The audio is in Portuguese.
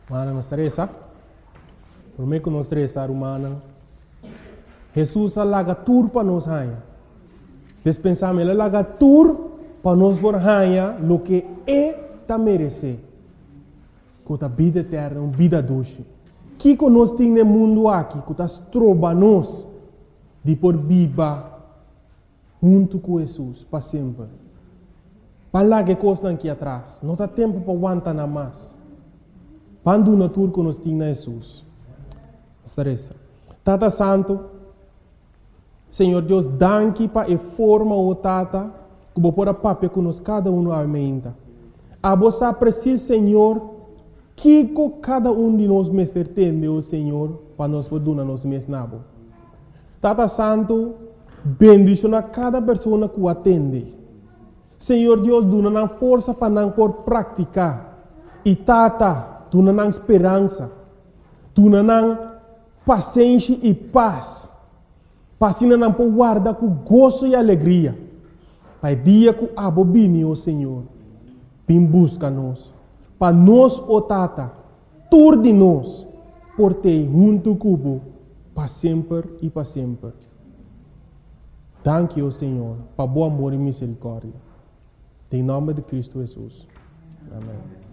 Mana nos stressa. Por mim que nos stressa, humana. Jesus alaga tur para nos hanha. Despensamos ele alaga tur para nos por hanha lo que ta merece. Com a vida eterna, uma vida doce. Que nós temos no mundo aqui, que nós trobamos de por viva junto com Jesus, para sempre. Para lá que coisa aqui atrás, não há tempo para aguentar nada mais. Quando na tour que nós temos Jesus. Estarece. Tata Santo, Senhor Deus, danke para a forma o Tata, que vou pôr a papel que nós cada um aumenta. A você precisa, Senhor, que cada de nós mestre tende, o Senhor, para nós poder nos mesnabo. Tata Santo, bendicionar cada pessoa que o atende. Senhor Deus, dona força para não por praticar. E Tata, dona esperança. Dona paciência e paz. Para não por guardar com gozo e alegria. Para o dia que abobine, o Senhor, vem busca-nos. Para nós, o Tata, tudo de nós, por ter junto cubo, para sempre e para sempre. Danke, o Senhor, para bom amor e misericórdia. Em nome de Cristo Jesus. Amém.